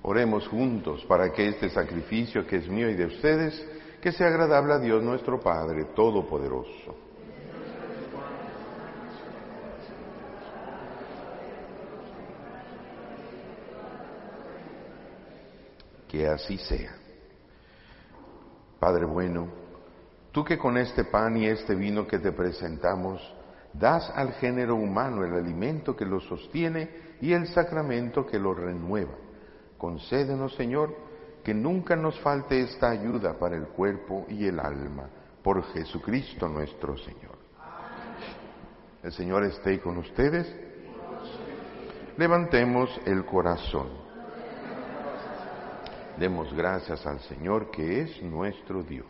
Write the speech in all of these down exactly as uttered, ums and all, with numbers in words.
Oremos juntos para que este sacrificio que es mío y de ustedes, que sea agradable a Dios nuestro Padre Todopoderoso. Que así sea. Padre bueno, tú que con este pan y este vino que te presentamos, das al género humano el alimento que lo sostiene y el sacramento que lo renueva. Concédenos, Señor, que nunca nos falte esta ayuda para el cuerpo y el alma, por Jesucristo nuestro Señor. El Señor esté con ustedes. Levantemos el corazón. Demos gracias al Señor, que es nuestro Dios.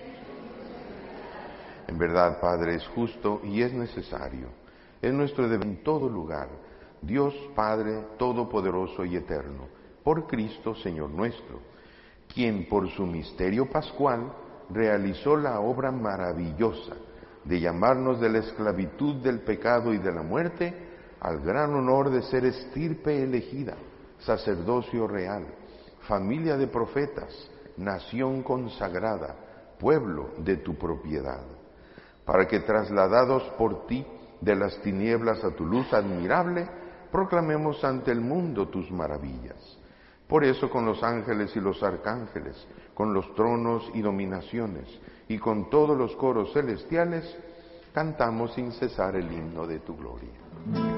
En verdad, Padre, es justo y es necesario. Es nuestro deber en todo lugar. Dios Padre Todopoderoso y Eterno, por Cristo, Señor nuestro, quien por su misterio pascual realizó la obra maravillosa de llamarnos de la esclavitud del pecado y de la muerte al gran honor de ser estirpe elegida, sacerdocio real, familia de profetas, nación consagrada, pueblo de tu propiedad, para que trasladados por ti de las tinieblas a tu luz admirable, proclamemos ante el mundo tus maravillas. Por eso con los ángeles y los arcángeles, con los tronos y dominaciones, y con todos los coros celestiales, cantamos sin cesar el himno de tu gloria.